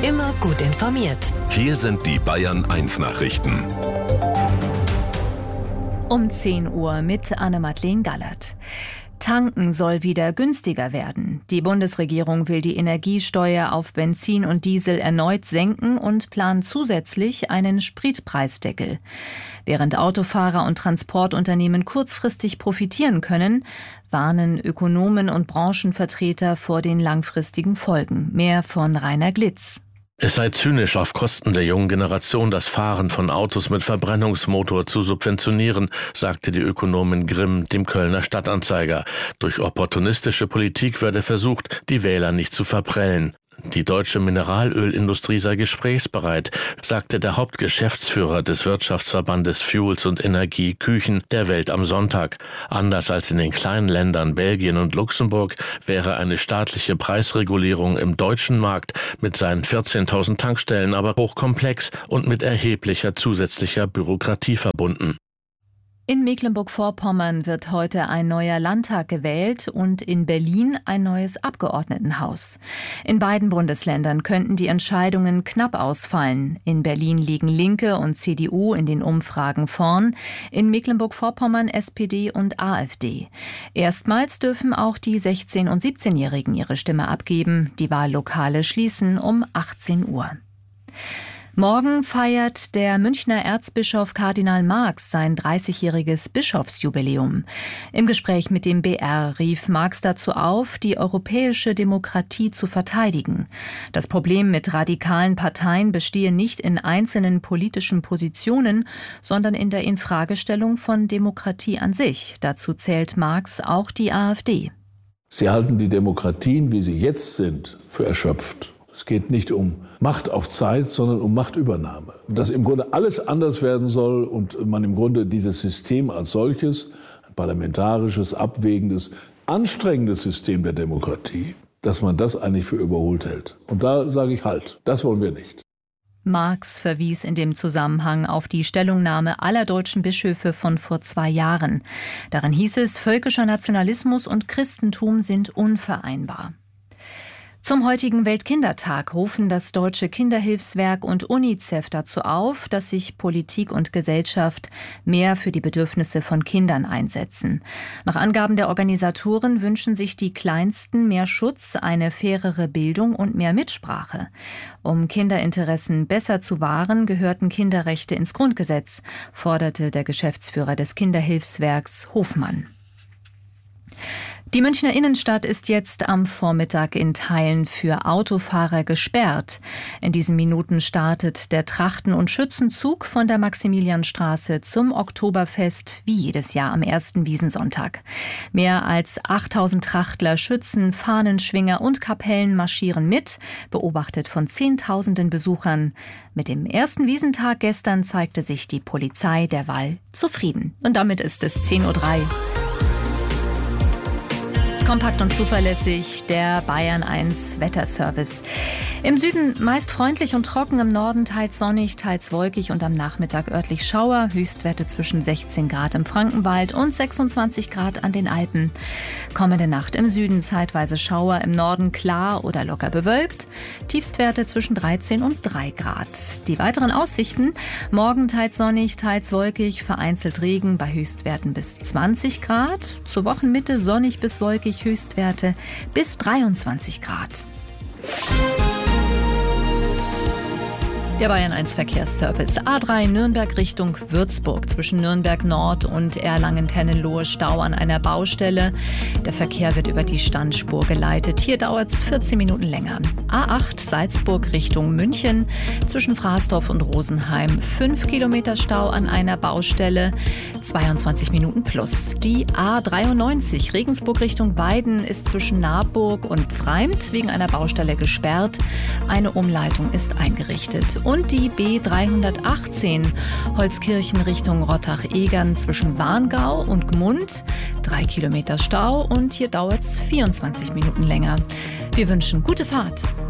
Immer gut informiert. Hier sind die Bayern 1 Nachrichten. Um 10 Uhr mit Anne-Madeleine Gallert. Tanken soll wieder günstiger werden. Die Bundesregierung will die Energiesteuer auf Benzin und Diesel erneut senken und plant zusätzlich einen Spritpreisdeckel. Während Autofahrer und Transportunternehmen kurzfristig profitieren können, warnen Ökonomen und Branchenvertreter vor den langfristigen Folgen. Mehr von Rainer Glitz. Es sei zynisch, auf Kosten der jungen Generation das Fahren von Autos mit Verbrennungsmotor zu subventionieren, sagte die Ökonomin Grimm dem Kölner Stadtanzeiger. Durch opportunistische Politik werde versucht, die Wähler nicht zu verprellen. Die deutsche Mineralölindustrie sei gesprächsbereit, sagte der Hauptgeschäftsführer des Wirtschaftsverbandes Fuels und Energie Küchen der Welt am Sonntag. Anders als in den kleinen Ländern Belgien und Luxemburg wäre eine staatliche Preisregulierung im deutschen Markt mit seinen 14.000 Tankstellen aber hochkomplex und mit erheblicher zusätzlicher Bürokratie verbunden. In Mecklenburg-Vorpommern wird heute ein neuer Landtag gewählt und in Berlin ein neues Abgeordnetenhaus. In beiden Bundesländern könnten die Entscheidungen knapp ausfallen. In Berlin liegen Linke und CDU in den Umfragen vorn, in Mecklenburg-Vorpommern SPD und AfD. Erstmals dürfen auch die 16- und 17-Jährigen ihre Stimme abgeben. Die Wahllokale schließen um 18 Uhr. Morgen feiert der Münchner Erzbischof Kardinal Marx sein 30-jähriges Bischofsjubiläum. Im Gespräch mit dem BR rief Marx dazu auf, die europäische Demokratie zu verteidigen. Das Problem mit radikalen Parteien bestehe nicht in einzelnen politischen Positionen, sondern in der Infragestellung von Demokratie an sich. Dazu zählt Marx auch die AfD. Sie halten die Demokratien, wie sie jetzt sind, für erschöpft. Es geht nicht um Macht auf Zeit, sondern um Machtübernahme. Dass im Grunde alles anders werden soll und man im Grunde dieses System als solches, ein parlamentarisches, abwägendes, anstrengendes System der Demokratie, dass man das eigentlich für überholt hält. Und da sage ich halt, das wollen wir nicht. Marx verwies in dem Zusammenhang auf die Stellungnahme aller deutschen Bischöfe von vor 2 Jahren. Darin hieß es, völkischer Nationalismus und Christentum sind unvereinbar. Zum heutigen Weltkindertag rufen das Deutsche Kinderhilfswerk und UNICEF dazu auf, dass sich Politik und Gesellschaft mehr für die Bedürfnisse von Kindern einsetzen. Nach Angaben der Organisatoren wünschen sich die Kleinsten mehr Schutz, eine fairere Bildung und mehr Mitsprache. Um Kinderinteressen besser zu wahren, gehörten Kinderrechte ins Grundgesetz, forderte der Geschäftsführer des Kinderhilfswerks Hofmann. Die Münchner Innenstadt ist jetzt am Vormittag in Teilen für Autofahrer gesperrt. In diesen Minuten startet der Trachten- und Schützenzug von der Maximilianstraße zum Oktoberfest wie jedes Jahr am ersten Wiesnsonntag. Mehr als 8000 Trachtler, Schützen, Fahnenschwinger und Kapellen marschieren mit, beobachtet von Zehntausenden Besuchern. Mit dem ersten Wiesentag gestern zeigte sich die Polizei derweil zufrieden. Und damit ist es 10:03 Uhr. Kompakt und zuverlässig, der Bayern 1 Wetterservice. Im Süden meist freundlich und trocken, im Norden teils sonnig, teils wolkig und am Nachmittag örtlich Schauer. Höchstwerte zwischen 16 Grad im Frankenwald und 26 Grad an den Alpen. Kommende Nacht im Süden zeitweise Schauer, im Norden klar oder locker bewölkt. Tiefstwerte zwischen 13 und 3 Grad. Die weiteren Aussichten: morgen teils sonnig, teils wolkig, vereinzelt Regen bei Höchstwerten bis 20 Grad. Zur Wochenmitte sonnig bis wolkig, Höchstwerte bis 23 Grad. Der Bayern 1 Verkehrsservice. A3 Nürnberg Richtung Würzburg. Zwischen Nürnberg Nord und Erlangen-Tennenlohe Stau an einer Baustelle. Der Verkehr wird über die Standspur geleitet. Hier dauert es 14 Minuten länger. A8 Salzburg Richtung München. Zwischen Fraßdorf und Rosenheim 5 Kilometer Stau an einer Baustelle. 22 Minuten plus. Die A93 Regensburg Richtung Weiden ist zwischen Naburg und Pfreimt wegen einer Baustelle gesperrt. Eine Umleitung ist eingerichtet. Und die B318 Holzkirchen Richtung Rottach-Egern zwischen Warngau und Gmund. 3 Kilometer Stau und hier dauert es 24 Minuten länger. Wir wünschen gute Fahrt.